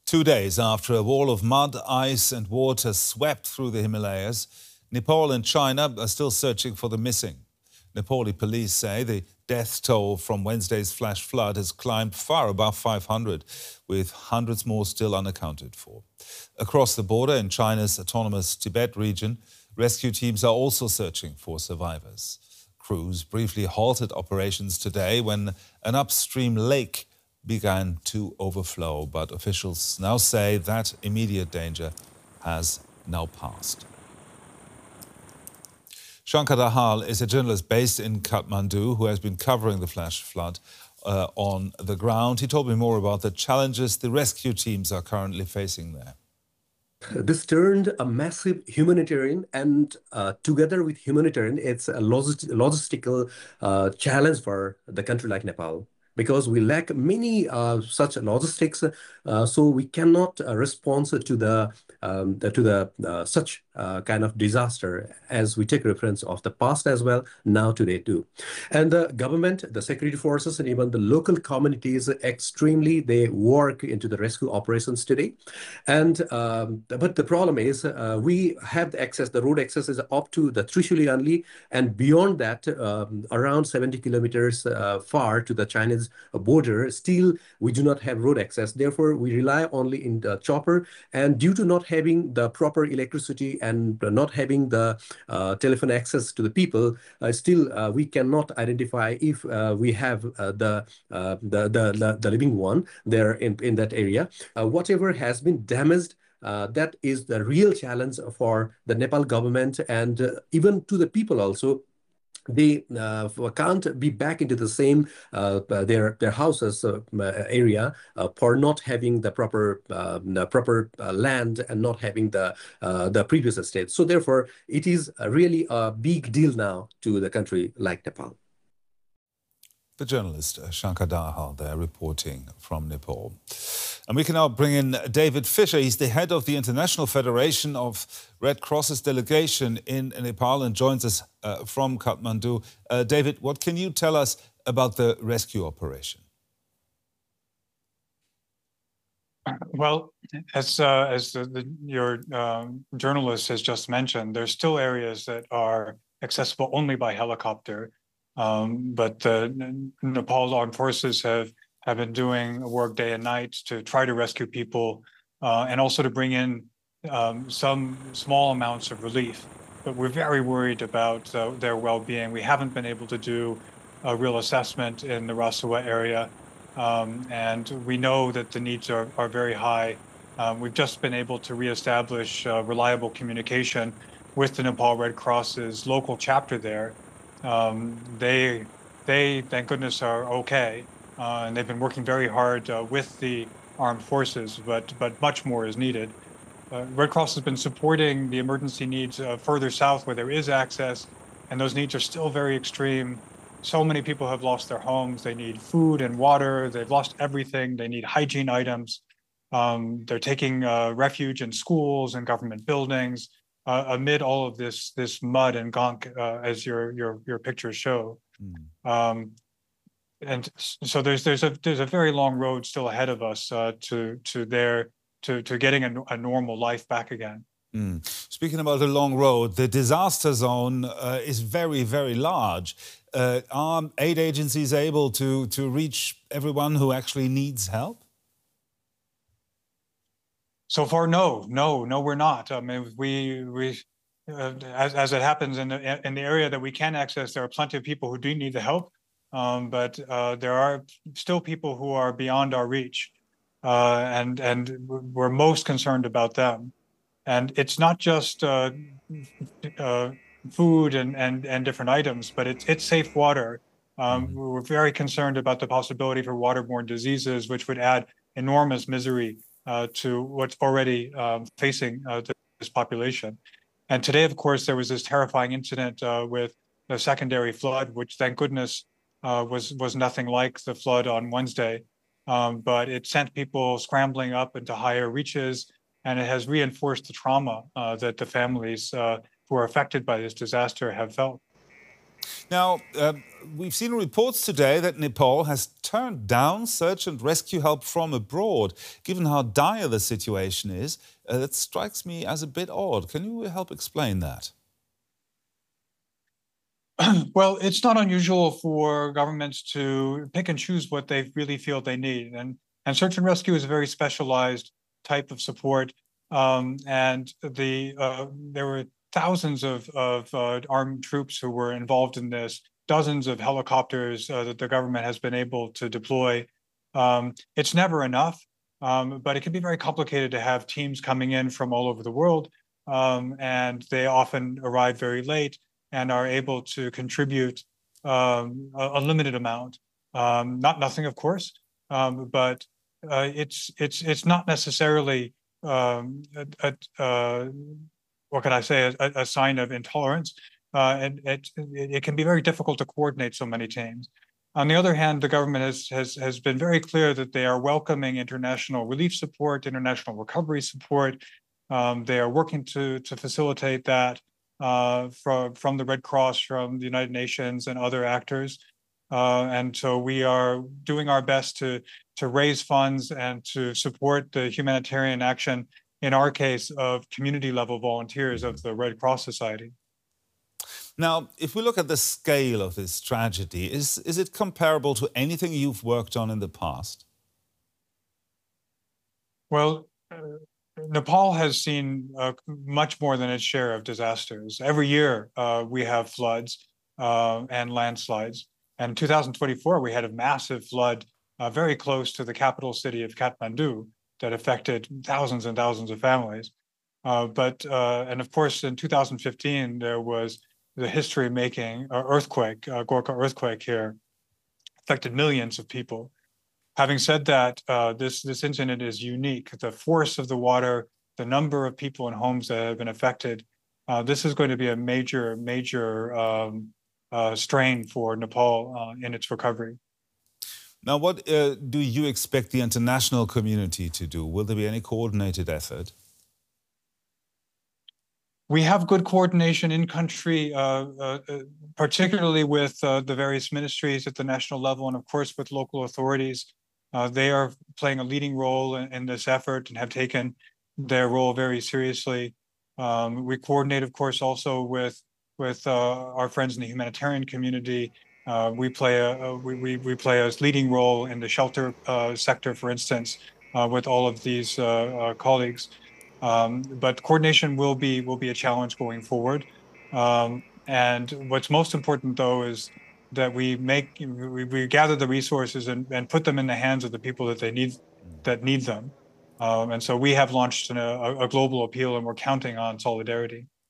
2 days after a wall of mud, ice and water swept through the Himalayas, Nepal and China are still searching for the missing. Nepali police say the death toll from Wednesday's flash flood has climbed far above 500, with hundreds more still unaccounted for. Across the border in China's autonomous Tibet region, rescue teams are also searching for survivors. Crews briefly halted operations today when an upstream lake began to overflow, but officials now say that immediate danger has now passed. Shankar Dahal is a journalist based in Kathmandu who has been covering the flash flood on the ground. He told me more about the challenges the rescue teams are currently facing there. This turned a massive humanitarian and together with humanitarian, it's a logistical challenge for the country like Nepal, because we lack many such logistics, so we cannot respond to the such kind of disaster, as we take reference of the past as well, now today too. And the government, the security forces, and even the local communities extremely, they work into the rescue operations today. And but the problem is we have the access, the road access is up to the Trishuli only, and beyond that, around 70 kilometers far to the Chinese border, still we do not have road access. Therefore, we rely only in the chopper, and due to not having the proper electricity and not having the telephone access to the people, still we cannot identify if we have the living one there in that area. Whatever has been damaged, that is the real challenge for the Nepal government and even to the people also. They can't be back into the same their houses area for not having the proper land and not having the previous estate. So therefore, it is really a big deal now to the country like Nepal. The journalist Shankar Dahal there reporting from Nepal. And we can now bring in David Fisher. He's the head of the International Federation of Red Cross's delegation in Nepal and joins us from Kathmandu. David, what can you tell us about the rescue operation? Well, as your journalist has just mentioned, there's still areas that are accessible only by helicopter. But Nepal's armed forces have been doing work day and night to try to rescue people and also to bring in some small amounts of relief. But we're very worried about their well-being. We haven't been able to do a real assessment in the Rasua area. And we know that the needs are very high. We've just been able to reestablish reliable communication with the Nepal Red Cross's local chapter there. They, thank goodness, are okay. And they've been working very hard with the armed forces, but much more is needed. Red Cross has been supporting the emergency needs further south where there is access, and those needs are still very extreme. So many people have lost their homes. They need food and water. They've lost everything. They need hygiene items. They're taking refuge in schools and government buildings amid all of this mud and gunk, as your pictures show. And so there's a very long road still ahead of us to getting a normal life back again. Speaking about the long road, the disaster zone is very, very large. Are aid agencies able to reach everyone who actually needs help? So far, no, we're not. I mean, we as it happens in the area that we can access, there are plenty of people who do need the help, but there are still people who are beyond our reach, and we're most concerned about them. And it's not just food and different items, but it's safe water. We're very concerned about the possibility for waterborne diseases, which would add enormous misery to what's already facing this population. And today, of course, there was this terrifying incident with the secondary flood, which thank goodness was nothing like the flood on Wednesday. But it sent people scrambling up into higher reaches, and it has reinforced the trauma that the families who are affected by this disaster have felt. Now, we've seen reports today that Nepal has turned down search and rescue help from abroad. Given how dire the situation is, that strikes me as a bit odd. Can you help explain that? Well, it's not unusual for governments to pick and choose what they really feel they need. And search and rescue is a very specialized type of support. And there were thousands of armed troops who were involved in this, dozens of helicopters that the government has been able to deploy. It's never enough, but it can be very complicated to have teams coming in from all over the world, and they often arrive very late and are able to contribute a limited amount. Not nothing, of course, but it's not necessarily what can I say, a sign of intolerance. And it can be very difficult to coordinate so many teams. On the other hand, the government has been very clear that they are welcoming international relief support, international recovery support. They are working to facilitate that from the Red Cross, from the United Nations and other actors. And so we are doing our best to raise funds and to support the humanitarian action, in our case, of community level volunteers of the Red Cross Society. Now, if we look at the scale of this tragedy, is it comparable to anything you've worked on in the past? Well, Nepal has seen much more than its share of disasters. Every year we have floods and landslides. And in 2024, we had a massive flood very close to the capital city of Kathmandu that affected thousands and thousands of families. And of course, in 2015, there was the history-making earthquake, Gorkha earthquake here, affected millions of people. Having said that, this incident is unique. The force of the water, the number of people and homes that have been affected, this is going to be a major strain for Nepal in its recovery. Now, what do you expect the international community to do? Will there be any coordinated effort? We have good coordination in country, particularly with the various ministries at the national level and, of course, with local authorities. They are playing a leading role in this effort and have taken their role very seriously. We coordinate, of course, also with our friends in the humanitarian community. We play a leading role in the shelter sector, for instance, with all of these colleagues. But coordination will be a challenge going forward. And what's most important, though, is that we gather the resources and put them in the hands of the people that need them. And so we have launched a global appeal, and we're counting on solidarity.